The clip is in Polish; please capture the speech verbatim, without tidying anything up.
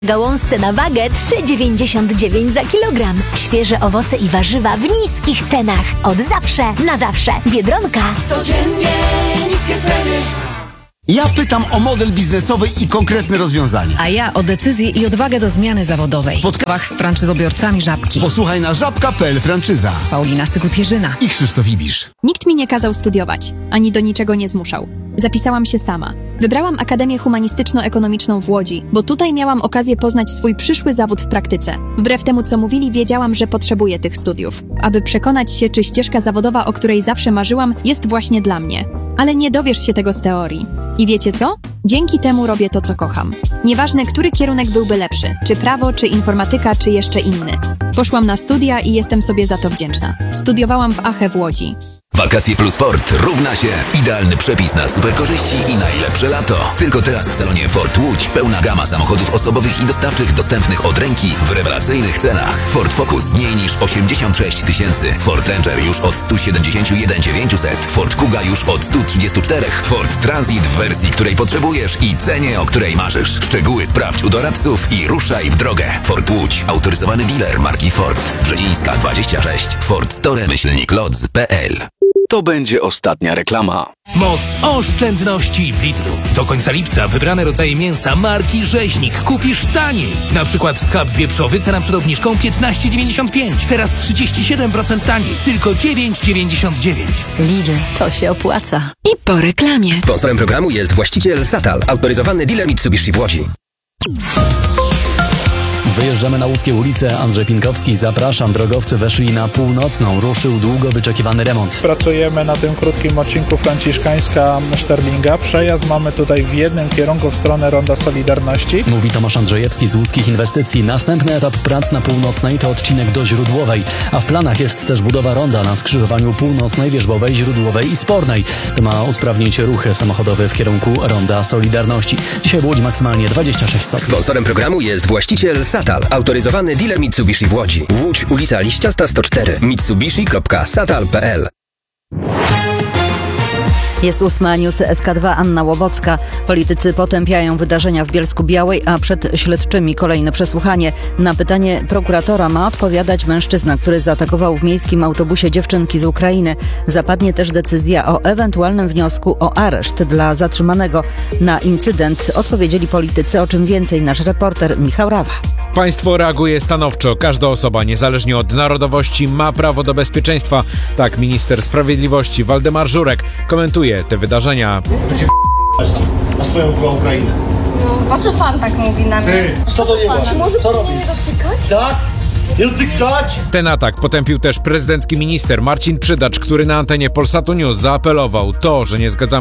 Gałązce na wagę trzy dziewięćdziesiąt dziewięć za kilogram. Świeże owoce i warzywa w niskich cenach. Od zawsze, na zawsze. Biedronka. Codziennie niskie ceny. Ja pytam o model biznesowy i konkretne rozwiązania. A ja o decyzję i odwagę do zmiany zawodowej. W spotkaniach z franczyzobiorcami Żabki. Posłuchaj na żabka kropka p l franczyza. Paulina Sykut-Jerzyna I Krzysztof Ibisz. Nikt mi nie kazał studiować, ani do niczego nie zmuszał. Zapisałam się sama. Wybrałam Akademię Humanistyczno-Ekonomiczną w Łodzi, bo tutaj miałam okazję poznać swój przyszły zawód w praktyce. Wbrew temu, co mówili, wiedziałam, że potrzebuję tych studiów, aby przekonać się, czy ścieżka zawodowa, o której zawsze marzyłam, jest właśnie dla mnie. Ale nie dowiesz się tego z teorii. I wiecie co? Dzięki temu robię to, co kocham. Nieważne, który kierunek byłby lepszy, czy prawo, czy informatyka, czy jeszcze inny. Poszłam na studia i jestem sobie za to wdzięczna. Studiowałam w A H E w Łodzi. Wakacje plus Ford równa się idealny przepis na super korzyści i najlepsze lato. Tylko teraz w salonie Ford Łódź pełna gama samochodów osobowych i dostawczych dostępnych od ręki w rewelacyjnych cenach. Ford Focus mniej niż osiemdziesiąt sześć tysięcy, Ford Ranger już od sto siedemdziesiąt jeden tysięcy dziewięćset, Ford Kuga już od sto trzydzieści cztery, Ford Transit w wersji, której potrzebujesz i cenie, o której marzysz. Szczegóły sprawdź u doradców i ruszaj w drogę. Ford Łódź, autoryzowany dealer marki Ford. Brzezińska dwadzieścia sześć, Ford Store myślnik lodz kropka p l. To będzie ostatnia reklama. Moc oszczędności w Lidlu. Do końca lipca wybrane rodzaje mięsa marki Rzeźnik kupisz taniej. Na przykład schab wieprzowy cena przed obniżką piętnaście dziewięćdziesiąt pięć. Teraz trzydzieści siedem procent taniej. Tylko dziewięć dziewięćdziesiąt dziewięć. Lidl, to się opłaca. I po reklamie. Sponsorem programu jest właściciel Satal, autoryzowany dealer Mitsubishi w Łodzi. Wyjeżdżamy na Łódzkie ulice. Andrzej Pinkowski, zapraszam. Drogowcy weszli na północną. Ruszył długo wyczekiwany remont. Pracujemy na tym krótkim odcinku Franciszkańska-Szterlinga. Przejazd mamy tutaj w jednym kierunku w stronę Ronda Solidarności. Mówi Tomasz Andrzejewski z Łódzkich Inwestycji. Następny etap prac na północnej to odcinek do Źródłowej, a w planach jest też budowa ronda na skrzyżowaniu północnej, Wierzbowej, Źródłowej i Spornej. To ma usprawnić ruch samochodowy w kierunku Ronda Solidarności. Dzisiaj w Łodzi maksymalnie dwadzieścia sześć stopni. Sponsorem programu jest właściciel Satal, autoryzowany dealer Mitsubishi w Łodzi. Łódź, ulica Liściasta sto cztery. mitsubishi kropka satal kropka p l. Jest ósma, newsy S K dwa, Anna Łobocka. Politycy potępiają wydarzenia w Bielsku-Białej, a przed śledczymi kolejne przesłuchanie. Na pytanie prokuratora ma odpowiadać mężczyzna, który zaatakował w miejskim autobusie dziewczynki z Ukrainy. Zapadnie też decyzja o ewentualnym wniosku o areszt dla zatrzymanego. Na incydent odpowiedzieli politycy, o czym więcej nasz reporter Michał Rawa. Państwo reaguje stanowczo. Każda osoba, niezależnie od narodowości, ma prawo do bezpieczeństwa. Tak minister sprawiedliwości Waldemar Żurek komentuje te wydarzenia. Na swoją była Ukrainę. No, po co pan tak mówi na mnie? Ty, co to nie masz? Może co pan robisz? nie dotykać? Tak? Nie dotykać? Ten atak potępił też prezydencki minister Marcin Przydacz, który na antenie Polsatu News zaapelował: to, że nie zgadzamy